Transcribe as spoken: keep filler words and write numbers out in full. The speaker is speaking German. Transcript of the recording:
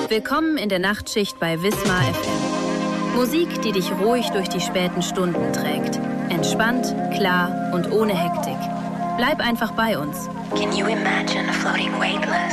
Willkommen in der Nachtschicht bei Wismar F M. Musik, die dich ruhig durch die späten Stunden trägt. Entspannt, klar und ohne Hektik. Bleib einfach bei uns. Can you imagine floating weightless?